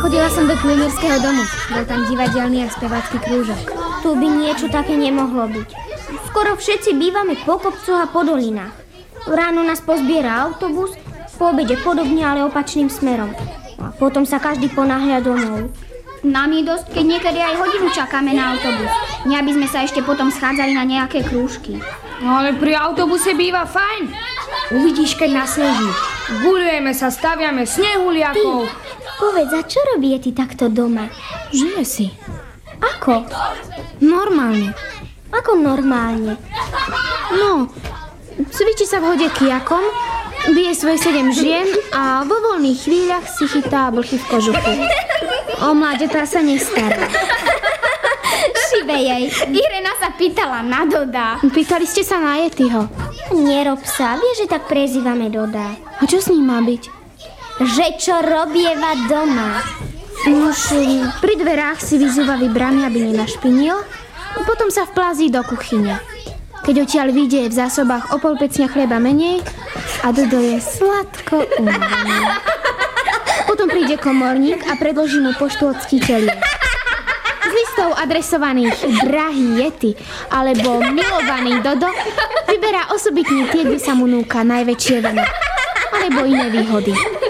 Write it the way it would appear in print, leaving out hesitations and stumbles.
Chodila som do pionierského domu. Bol tam divadelný a spevácky krúžok. Tu by niečo také nemohlo byť. Skoro všetci bývame po kopcoch a po dolinách. Ráno nás pozbiera autobus, po obede podobne, ale opačným smerom. A potom sa každý ponáhľa domov. Nám je dosť, keď niekedy aj hodinu čakáme na autobus. Nie, aby sme sa ešte potom schádzali na nejaké krúžky. No ale pri autobuse býva fajn. Uvidíš, keď nasneží. Guľujeme sa, staviame snehuliakov. Povedz, a čo robí ty takto doma? Žije si. Ako? Normálne. Ako normálne? No, cvičí sa v hode kijakom, bije svoje 7 žien a vo voľných chvíľach si chytá blchy v kožuchu. O mláďatá sa nestará. Šibe jej. Irena sa pýtala na Doda. Pýtali ste sa na Yetiho. Nerob sa, vieš, že tak prezývame Doda. A čo s ním má byť? Že čo robieva doma. Už pri dverách si vyzúva brány, aby nenašpinil, potom sa vplází do kuchyne. Keď odtiaľ vyjde v zásobách o pol pecňa chleba menej a Dodo je sladko unavený. Potom príde komorník a predloží mu poštu od ctiteľiek. Z listov adresovaných drahý Yeti alebo milovaný Dodo vyberá osobitne tie, kde sa mu núka najväčšie veno alebo iné výhody.